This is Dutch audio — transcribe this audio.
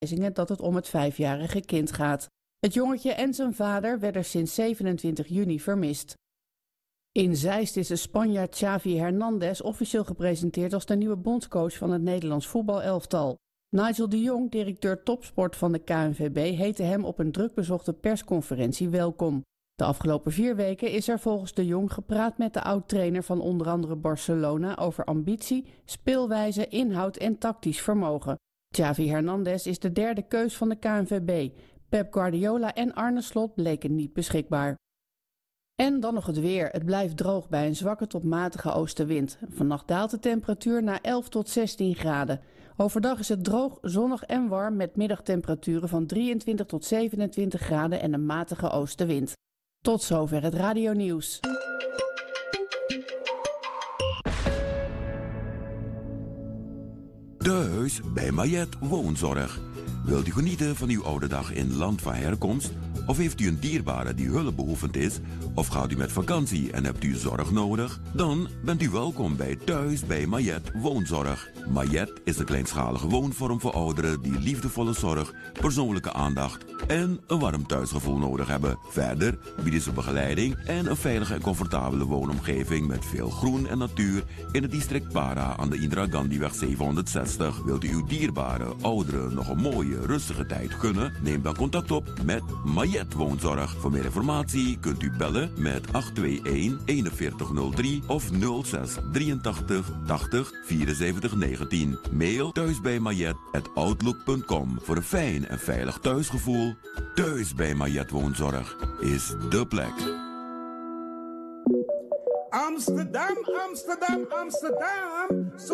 dat het om het 5-jarige kind gaat. Het jongetje en zijn vader werden sinds 27 juni vermist. In Zeist is de Spanjaard Xavi Hernandez officieel gepresenteerd als de nieuwe bondscoach van het Nederlands voetbalelftal. Nigel de Jong, directeur topsport van de KNVB, heette hem op een drukbezochte persconferentie welkom. De afgelopen 4 weken is er volgens de Jong gepraat met de oud-trainer van onder andere Barcelona over ambitie, speelwijze, inhoud en tactisch vermogen. Xavi Hernandez is de derde keus van de KNVB. Pep Guardiola en Arne Slot bleken niet beschikbaar. En dan nog het weer. Het blijft droog bij een zwakke tot matige oostenwind. Vannacht daalt de temperatuur naar 11 tot 16 graden. Overdag is het droog, zonnig en warm met middagtemperaturen van 23 tot 27 graden en een matige oostenwind. Tot zover het radionieuws. Thuis bij Mayet Woonzorg. Wilt u genieten van uw oude dag in land van herkomst? Of heeft u een dierbare die hulpbehoevend is? Of gaat u met vakantie en hebt u zorg nodig? Dan bent u welkom bij Thuis bij Mayet Woonzorg. Mayet is een kleinschalige woonvorm voor ouderen die liefdevolle zorg, persoonlijke aandacht en een warm thuisgevoel nodig hebben. Verder bieden ze begeleiding en een veilige en comfortabele woonomgeving met veel groen en natuur in het district Para aan de Indira Gandhiweg 760. Wilt u uw dierbare ouderen nog een mooie, rustige tijd gunnen? Neem dan contact op met Mayet Woonzorg. Voor meer informatie kunt u bellen met 821-4103 of 06 83 80 74 19. Mail thuisbijmayet@outlook.com. Voor een fijn en veilig thuisgevoel. Thuis bij Mayet Woonzorg is de plek. Amsterdam, Amsterdam, Amsterdam.